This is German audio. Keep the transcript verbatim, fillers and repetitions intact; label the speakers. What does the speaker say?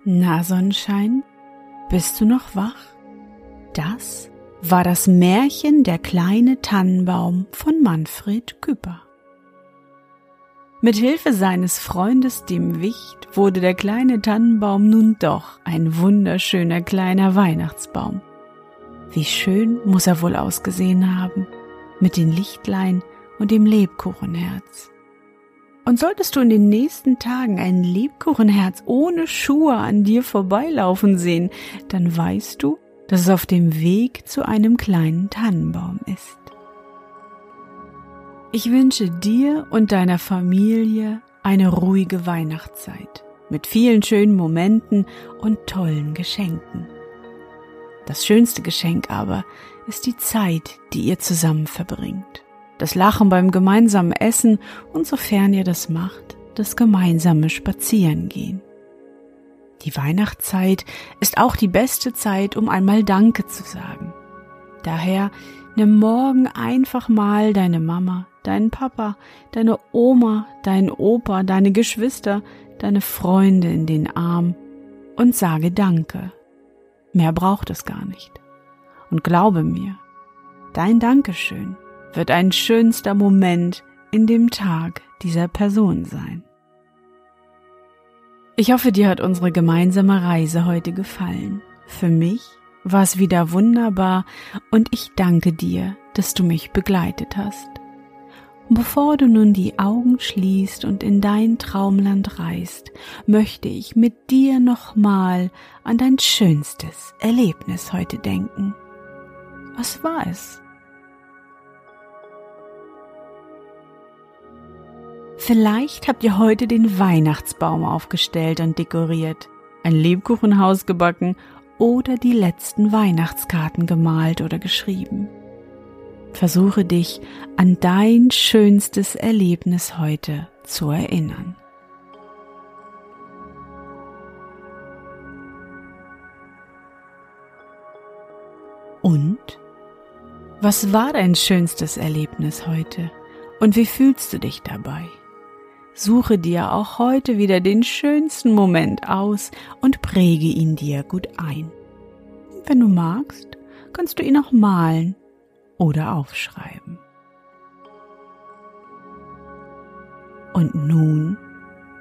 Speaker 1: Na, Sonnenschein, bist du noch wach? Das war das Märchen Der kleine Tannenbaum von Manfred Küpper. Mit Hilfe seines Freundes dem Wicht wurde der kleine Tannenbaum nun doch ein wunderschöner kleiner Weihnachtsbaum. Wie schön muss er wohl ausgesehen haben, mit den Lichtlein und dem Lebkuchenherz. Und solltest du in den nächsten Tagen ein Lebkuchenherz ohne Schuhe an dir vorbeilaufen sehen, dann weißt du, dass es auf dem Weg zu einem kleinen Tannenbaum ist. Ich wünsche dir und deiner Familie eine ruhige Weihnachtszeit mit vielen schönen Momenten und tollen Geschenken. Das schönste Geschenk aber ist die Zeit, die ihr zusammen verbringt. Das Lachen beim gemeinsamen Essen und, sofern ihr das macht, das gemeinsame Spazierengehen. Die Weihnachtszeit ist auch die beste Zeit, um einmal Danke zu sagen. Daher nimm morgen einfach mal deine Mama, deinen Papa, deine Oma, deinen Opa, deine Geschwister, deine Freunde in den Arm und sage Danke. Mehr braucht es gar nicht. Und glaube mir, dein Dankeschön wird ein schönster Moment in dem Tag dieser Person sein. Ich hoffe, dir hat unsere gemeinsame Reise heute gefallen. Für mich war es wieder wunderbar und ich danke dir, dass du mich begleitet hast. Und bevor du nun die Augen schließt und in dein Traumland reist, möchte ich mit dir nochmal an dein schönstes Erlebnis heute denken. Was war es? Vielleicht habt ihr heute den Weihnachtsbaum aufgestellt und dekoriert, ein Lebkuchenhaus gebacken oder die letzten Weihnachtskarten gemalt oder geschrieben. Versuche dich an dein schönstes Erlebnis heute zu erinnern. Und? Was war dein schönstes Erlebnis heute? Und wie fühlst du dich dabei? Suche dir auch heute wieder den schönsten Moment aus und präge ihn dir gut ein. Wenn du magst, kannst du ihn auch malen oder aufschreiben. Und nun